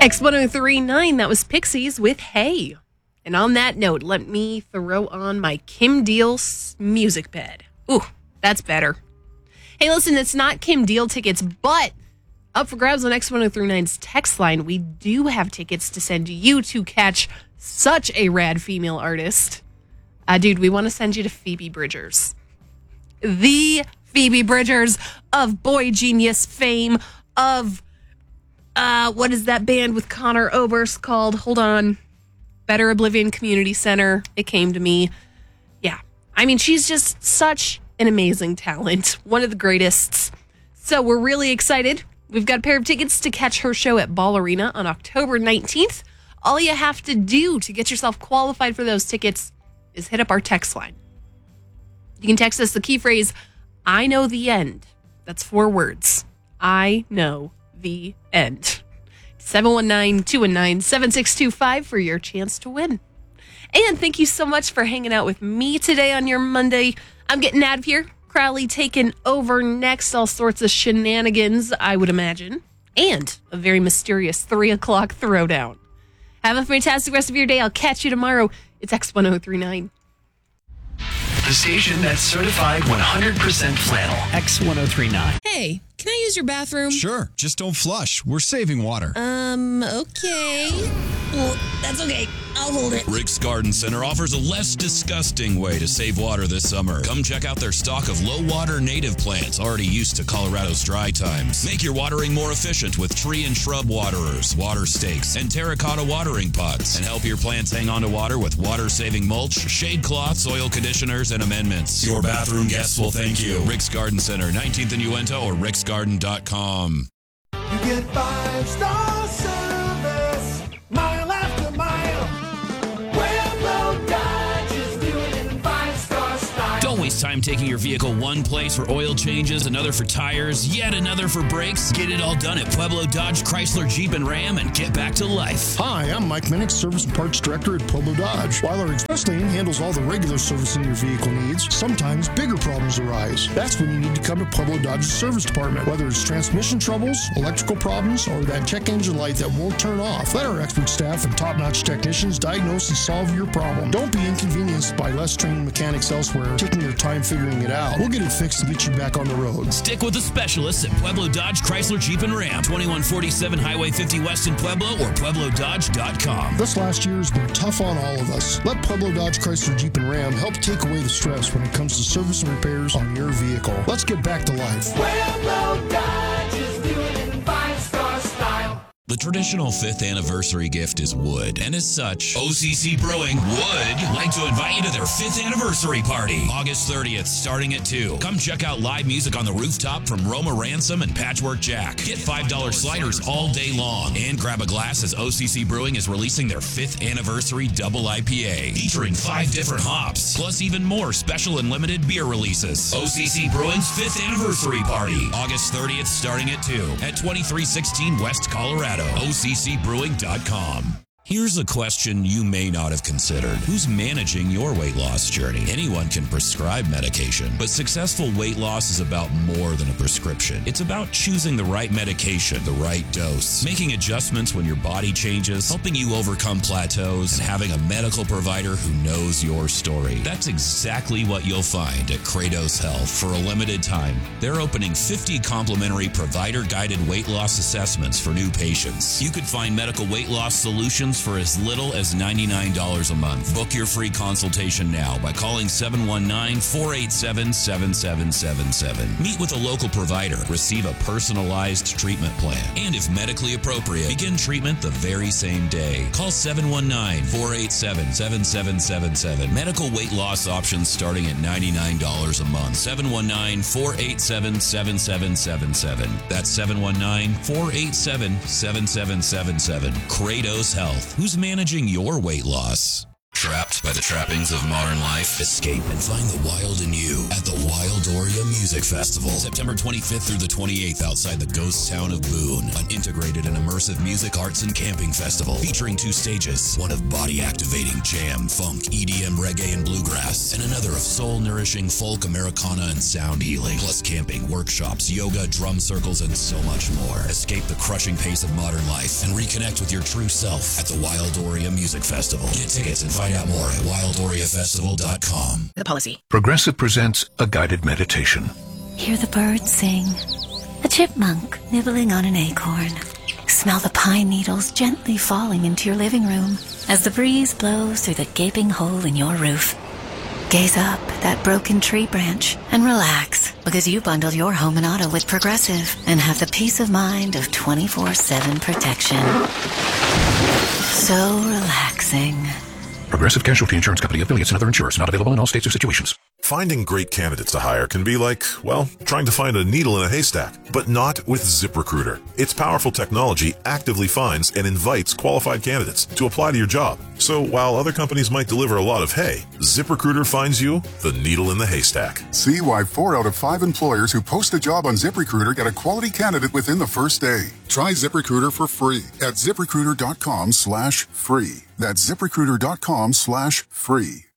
X1039, that was Pixies with Hey. And on that note, let me throw on my Kim Deal music bed. Ooh, that's better. Hey, listen, it's not Kim Deal tickets, but up for grabs on X1039's text line, we do have tickets to send you to catch such a rad female artist. Dude, we want to send you to Phoebe Bridgers. The Phoebe Bridgers of Boy Genius fame, of, what is that band with Connor Oberst called? Hold on. Better Oblivion Community Center. It came to me. Yeah. I mean, she's just such an amazing talent. One of the greatest. So we're really excited. We've got a pair of tickets to catch her show at Ball Arena on October 19th. All you have to do to get yourself qualified for those tickets is hit up our text line. You can text us the key phrase, I know the end. That's 4 words. I know the end. 719-219-7625 for your chance to win. And thank you so much for hanging out with me today on your Monday. I'm getting out of here. Crowley taking over next. All sorts of shenanigans, I would imagine. And a very mysterious 3 o'clock throwdown. Have a fantastic rest of your day. I'll catch you tomorrow. It's X1039. The station that's certified 100% flannel. X1039. Hey, can I use your bathroom? Sure, just don't flush. We're saving water. Okay. Well, that's okay. I'll hold it. Rick's Garden Center offers a less disgusting way to save water this summer. Come check out their stock of low-water native plants already used to Colorado's dry times. Make your watering more efficient with tree and shrub waterers, water stakes, and terracotta watering pots. And help your plants hang on to water with water-saving mulch, shade cloths, oil conditioners, and amendments. Your bathroom guests will thank you. Rick's Garden Center, 19th and Uinta, or ricksgarden.com. You get 5-star service, mile after mile. Pueblo Dodge is doing it in 5-star style. Don't waste time taking your vehicle one place for oil changes, another for tires, yet another for brakes. Get it all done at Pueblo Dodge, Chrysler, Jeep, and Ram and get back to life. Hi, I'm Mike Minnick, Service and Parts Director at Pueblo Dodge. While our express lane handles all the regular servicing your vehicle needs, sometimes bigger problems arise. That's when you need to come to Pueblo Dodge's service department. Whether it's transmission troubles, electrical problems, or that check engine light that won't turn off, let our expert staff and top-notch technicians diagnose and solve your problem. Don't be inconvenienced by less trained mechanics elsewhere taking their time figuring it out. We'll get it fixed and get you back on the road. Stick with the specialists at Pueblo Dodge, Chrysler, Jeep, and Ram. 2147 Highway 50 West in Pueblo or PuebloDodge.com. This last year has been tough on all of us. Let Pueblo Dodge, Chrysler, Jeep, and Ram help take away the stress when it comes to service and repairs on your vehicle. Let's get back to life. Pueblo Dodge is doing it in 5-star style. The traditional 5th anniversary gift is wood, and as such, OCC Brewing would like to invite you to their 5th anniversary party, August 30th, starting at 2. Come check out live music on the rooftop from Roma Ransom and Patchwork Jack. Get $5 sliders all day long, and grab a glass as OCC Brewing is releasing their 5th anniversary double IPA, featuring 5 different hops, plus even more special and limited beer releases. OCC Brewing's 5th anniversary party, August 30th, starting at 2 at 2316 West Colorado. OCCbrewing.com. Here's a question you may not have considered. Who's managing your weight loss journey? Anyone can prescribe medication, but successful weight loss is about more than a prescription. It's about choosing the right medication, the right dose, making adjustments when your body changes, helping you overcome plateaus, and having a medical provider who knows your story. That's exactly what you'll find at Kratos Health. For a limited time, they're opening 50 complimentary provider-guided weight loss assessments for new patients. You could find medical weight loss solutions for as little as $99 a month. Book your free consultation now by calling 719-487-7777. Meet with a local provider. Receive a personalized treatment plan. And if medically appropriate, begin treatment the very same day. Call 719-487-7777. Medical weight loss options starting at $99 a month. 719-487-7777. That's 719-487-7777. Kratos Health. Who's managing your weight loss? Trapped by the trappings of modern life? Escape and find the wild in you at the Wildoria Music Festival. September 25th through the 28th outside the ghost town of Boone. An integrated and immersive immersive music, arts, and camping festival featuring 2 stages. One of body-activating jam, funk, EDM, reggae, and bluegrass, and another of soul-nourishing folk, Americana, and sound healing. Plus camping, workshops, yoga, drum circles, and so much more. Escape the crushing pace of modern life and reconnect with your true self at the Wildoria Music Festival. Get tickets and find out more at wildoriafestival.com. The policy. Progressive presents a guided meditation. Hear the birds sing. A chipmunk nibbling on an acorn. Smell the pine needles gently falling into your living room as the breeze blows through the gaping hole in your roof. Gaze up at that broken tree branch and relax, because you bundle your home and auto with Progressive and have the peace of mind of 24/7 protection. So relaxing. Progressive Casualty Insurance Company, affiliates, and other insurers. Not available in all states or situations. Finding great candidates to hire can be like, well, trying to find a needle in a haystack, but not with ZipRecruiter. Its powerful technology actively finds and invites qualified candidates to apply to your job. So while other companies might deliver a lot of hay, ZipRecruiter finds you the needle in the haystack. See why 4 out of 5 employers who post a job on ZipRecruiter get a quality candidate within the first day. Try ZipRecruiter for free at ZipRecruiter.com/free. That's ZipRecruiter.com/free.